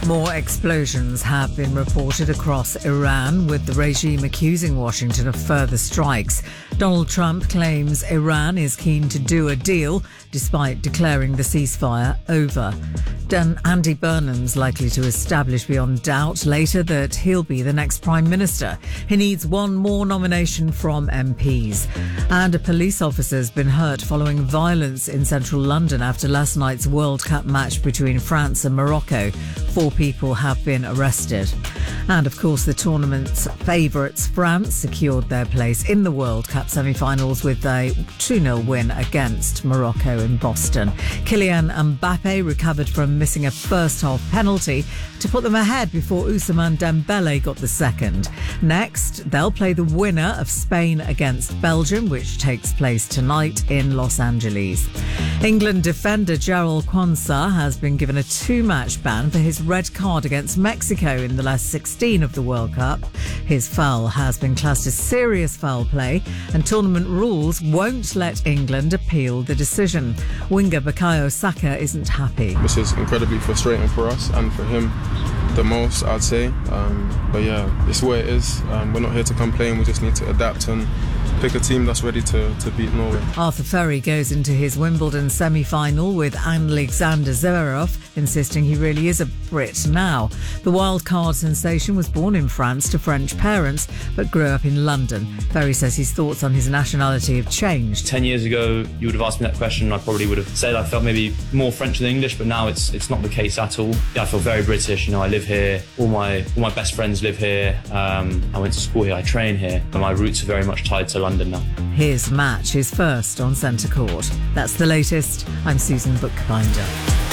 More explosions have been reported across Iran, with the regime accusing Washington of further strikes. Donald Trump claims Iran is keen to do a deal, despite declaring the ceasefire over. Andy Burnham's likely to establish beyond doubt later that he'll be the next Prime Minister. He needs one more nomination from MPs. And a police officer's been hurt following violence in central London after last night's World Cup match between France and Morocco. 4 people have been arrested. And of course, the tournament's favourites, France, secured their place in the World Cup semi-finals with a 2-0 win against Morocco in Boston. Kylian Mbappe recovered from missing a first-half penalty to put them ahead before Ousmane Dembele got the second. Next, they'll play the winner of Spain against Belgium, which takes place tonight in Los Angeles. England defender Jarell Quansah has been given a 2-match ban for his red card against Mexico in the last 16 of the World Cup. His foul has been classed as serious foul play, and tournament rules won't let England appeal the decision. Winger Bukayo Saka isn't happy. This is incredibly frustrating for us and for him the most, I'd say. But yeah, it's where it is. We're not here to complain. We just need to adapt and pick a team that's ready to beat Norway. Arthur Ferry goes into his Wimbledon semi-final with Alexander Zverev, insisting he really is a Brit now. The wild-card sensation was born in France to French parents, but grew up in London. Ferry says his thoughts on his nationality have changed. 10 years ago, you would have asked me that question, and I probably would have said I felt maybe more French than English, but now it's not the case at all. I feel very British. You know, I live here. All my best friends live here. I went to school here. I train here. And my roots are very much tied to London now. His match is first on centre court. That's the latest. I'm Susan Bookbinder.